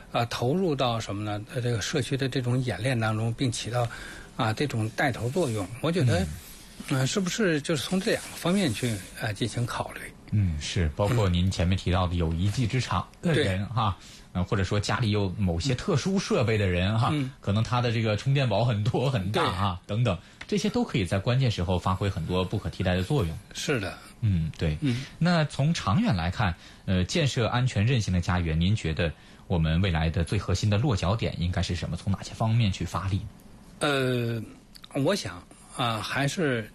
投入到什么呢？这个社区的这种演练当中，并起到这种带头作用。我觉得，是不是就是从这两个方面去进行考虑？ 是，包括您前面提到的有一技之长的人哈。或者说家里有某些特殊设备的人哈，可能他的这个充电宝很多很大啊，等等，这些都可以在关键时候发挥很多不可替代的作用。 是的， 对。那从长远来看，建设安全韧性的家园，您觉得我们未来的最核心的落脚点应该是什么？从哪些方面去发力？ 我想还是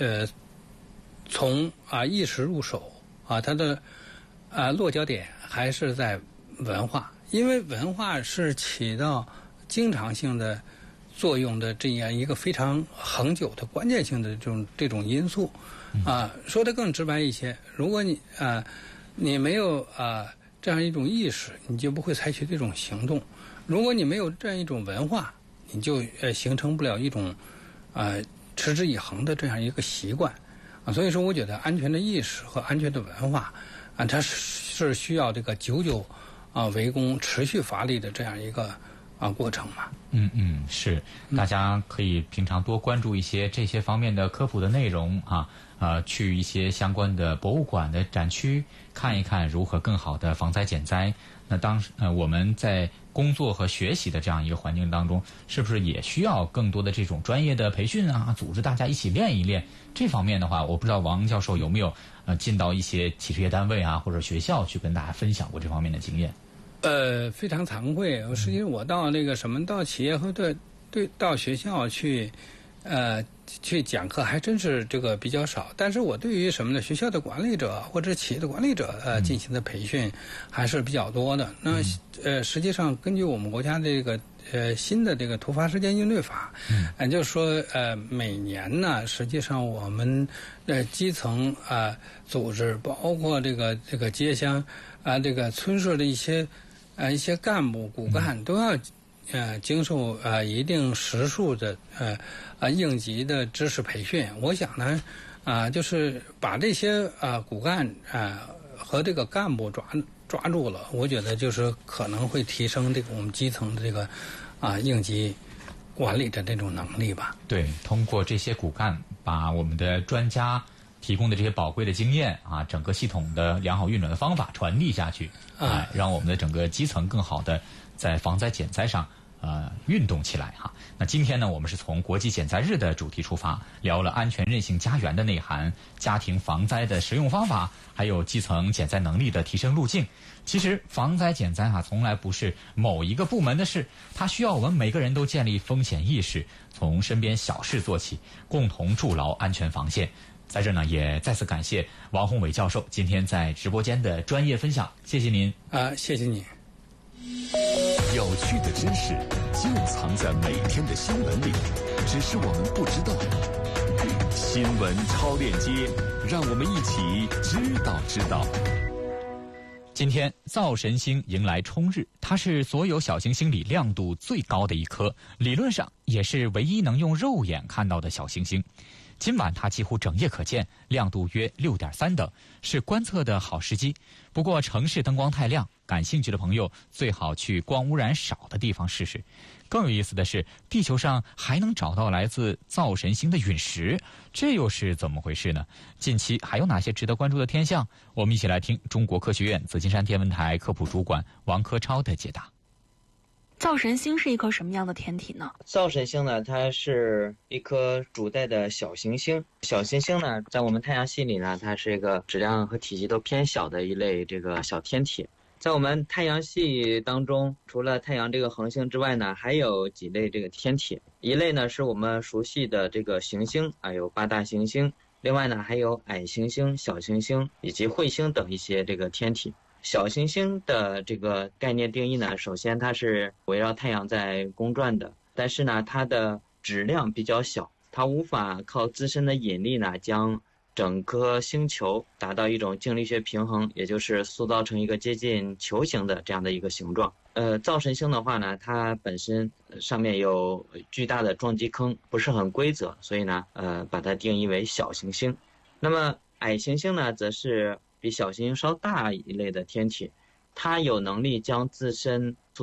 从意识入手它的落脚点还是在文化，因为文化是起到经常性的作用的这样一个非常恒久的关键性的这种因素说得更直白一些，如果你没有这样一种意识，你就不会采取这种行动；如果你没有这样一种文化，你就形成不了一种持之以恒的这样一个习惯所以说，我觉得安全的意识和安全的文化它是需要这个久久围攻、持续发力的这样一个过程嘛。 是，大家可以平常多关注一些这些方面的科普的内容去一些相关的博物馆的展区看一看如何更好的防灾减灾。那我们在工作和学习的这样一个环境当中，是不是也需要更多的这种专业的培训组织大家一起练一练？这方面的话，我不知道王教授有没有进到一些企事业单位或者学校去跟大家分享过这方面的经验？ 非常惭愧，实际上我到到企业和到学校去讲课还真是这个比较少，但是我对于什么呢？学校的管理者或者企业的管理者进行的培训还是比较多的。那实际上根据我们国家这个新的这个突发事件应对法，就是说每年呢，实际上我们基层组织，包括这个街乡这个村社的一些干部骨干都要经受一定时数的应急的知识培训。我想呢就是把这些骨干和这个干部抓住了，我觉得就是可能会提升这个我们基层的这个应急管理的这种能力吧。 对，通过这些骨干把我们的专家提供的这些宝贵的经验整个系统的良好运转的方法传递下去让我们的整个基层更好的在防灾减灾上运动起来那今天呢，我们是从国际减灾日的主题出发，聊了安全韧性家园的内涵、家庭防灾的实用方法，还有基层减灾能力的提升路径。其实防灾减灾从来不是某一个部门的事，它需要我们每个人都建立风险意识，从身边小事做起，共同筑牢安全防线。在这呢，也再次感谢王宏伟教授今天在直播间的专业分享，谢谢您。 谢谢你。 有趣的知识就藏在每天的新闻里，只是我们不知道。新闻超链接，让我们一起知道。 今天灶神星迎来冲日，它是所有小行星里亮度最高的一颗，理论上也是唯一能用肉眼看到的小行星。今晚它几乎整夜可见，亮度约 6.3 等，是观测的好时机。不过城市灯光太亮，感兴趣的朋友最好去光污染少的地方试试。更有意思的是，地球上还能找到来自灶神星的陨石，这又是怎么回事呢？近期还有哪些值得关注的天象？我们一起来听中国科学院紫金山天文台科普主管王科超的解答。 灶神星是一颗什么样的天体呢？ 灶神星呢，它是一颗主带的小行星。小行星呢，在我们太阳系里呢，它是一个质量和体积都偏小的一类这个小天体。在我们太阳系当中，除了太阳这个恒星之外呢，还有几类这个天体。一类呢是我们熟悉的这个行星有8大行星。另外呢，还有矮行星、小行星以及彗星等一些这个天体。小行星的这个概念定义呢，首先它是围绕太阳在公转的，但是呢，它的质量比较小，它无法靠自身的引力呢，将整颗星球达到一种静力学平衡，也就是塑造成一个接近球形的这样的一个形状。灶神星的话呢，它本身上面有巨大的撞击坑，不是很规则，所以呢，把它定义为小行星。那么矮行星呢，则是比小行星稍大一类的天体，它有能力将自身